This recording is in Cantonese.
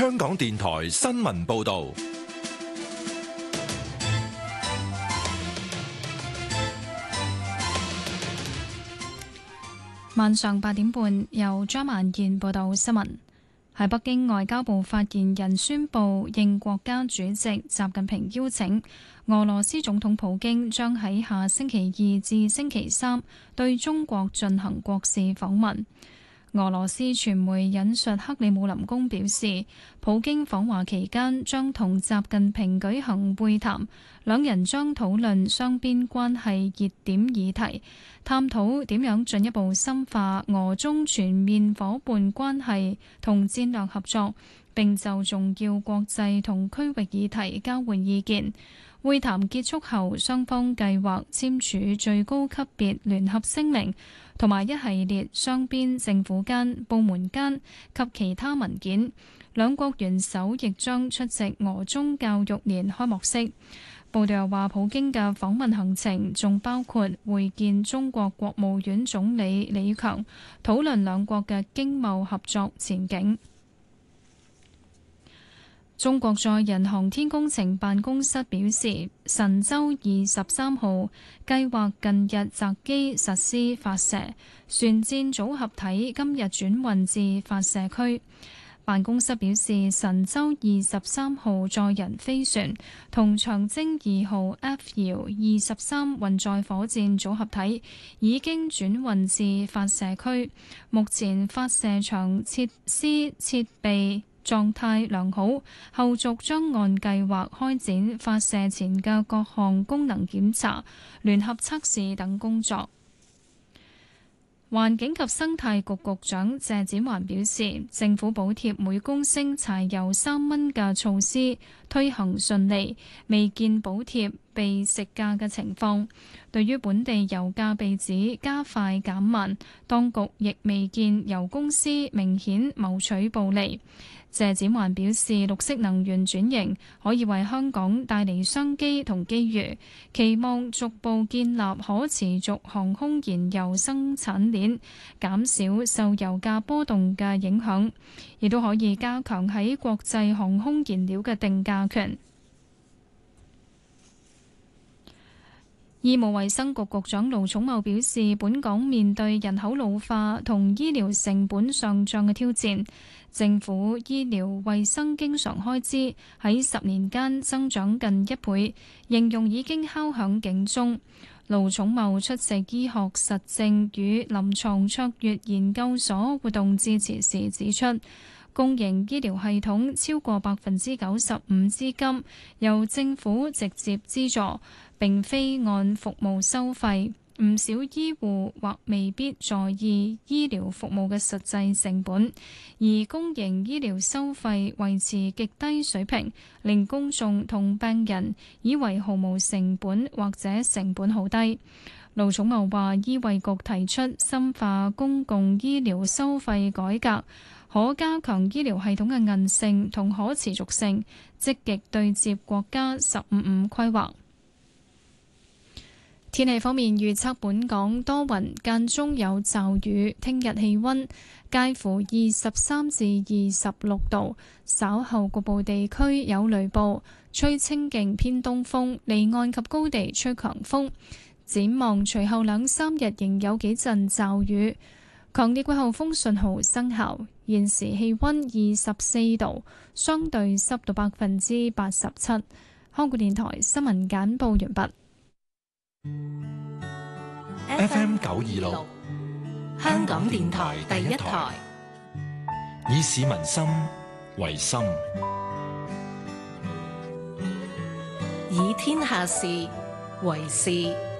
香港電台新聞報道。 晚上8點半，由張曼燕報道新聞。喺北京，外交部發言人宣布，應國家主席習近平邀請，俄羅斯總統普京將喺下星期2至星期3對中國進行國事訪問。俄羅斯傳媒引述克里姆林宮表示，普京訪華期間將同習近平舉行會談，兩人將討論雙邊關係熱點議題，探討點樣進一步深化俄中全面夥伴關係同戰略合作，並就重要國際同區域議題交換意見。會談結束後，雙方計劃簽署最高級別聯合聲明同埋一系列雙邊政府間、部門間及其他文件。兩國元首亦將出席俄中教育年開幕式。報道又話，普京嘅訪問行程仲包括會見中國國務院總理李強，討論兩國嘅經貿合作前景。中國載人航天工程辦公室表示，神舟23號計劃近日擇機實施發射，船箭組合體今日轉運至發射區。辦公室表示，神舟23號載人飛船同長征2號 F 遙23運載火箭組合體已經轉運至發射區，目前發射場設施設備狀態良好，後續將按計劃開展發射前嘅各項功能檢查、聯合測試等工作。環境及生態局局長謝展寰表示，政府補貼每公升柴油3蚊嘅措施推行順利，未見補貼被食價嘅情況。對於本地油價被指加快減慢，當局亦未見油公司明顯謀取暴利。謝展寰表示，綠色能源轉型可以為香港帶嚟商機同機遇，期望逐步建立可持續航空燃油生產鏈，減少受油價波動嘅影響，亦都可以加強喺國際航空燃料嘅定價權。醫務衛生局局長盧寵茂表示，本港面對人口老化同醫療成本上漲嘅挑戰，政府醫療衛生經常開支喺10年間增長近1倍，形容已經敲響警鐘。盧寵茂出席醫學實證與臨床卓越研究所活動致辭時指出，公營醫療系統超過95%資金由政府直接資助，並非按服務收費，唔少醫護或未必在意醫療服務嘅實際成本，而公營醫療收費維持極低水平，令公眾同病人以為毫無成本或者成本好低。盧寵茂話，醫衛局提出深化公共醫療收費改革，可加強醫療系統嘅韌性同可持續性，積極對接國家15+5規劃。天氣方面，預測本港多雲間中有驟雨，聽日氣溫介乎23至26度，稍後局部地區有雷暴，吹清勁偏東風，離岸及高地吹強風。展望隨後2-3日仍有幾陣驟雨，強烈季候風信號生效。現時氣溫24度，相對濕度87%。香港電台新聞簡報完畢。 FM 926， 香港電台第一台， 以市民心為心， 以天下事為事。